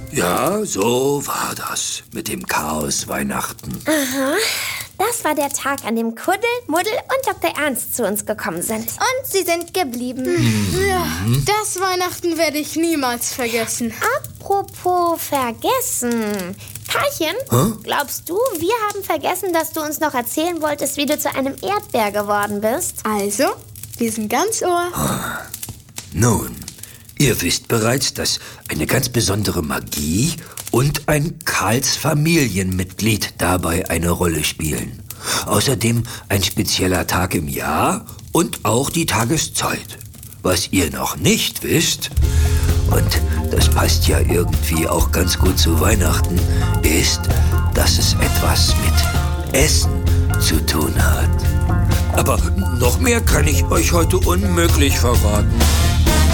Ja, so war das mit dem Chaos Weihnachten. Aha, das war der Tag, an dem Kuddel, Muddel und Dr. Ernst zu uns gekommen sind. Und sie sind geblieben. Ja, das Weihnachten werde ich niemals vergessen. Apropos vergessen. Karlchen, glaubst du, wir haben vergessen, dass du uns noch erzählen wolltest, wie du zu einem Erdbär geworden bist? Also, wir sind ganz Ohr. Nun, ihr wisst bereits, dass eine ganz besondere Magie und ein Karls Familienmitglied dabei eine Rolle spielen. Außerdem ein spezieller Tag im Jahr und auch die Tageszeit. Was ihr noch nicht wisst, und das passt ja irgendwie auch ganz gut zu Weihnachten, ist, dass es etwas mit Essen zu tun hat. Aber noch mehr kann ich euch heute unmöglich verraten.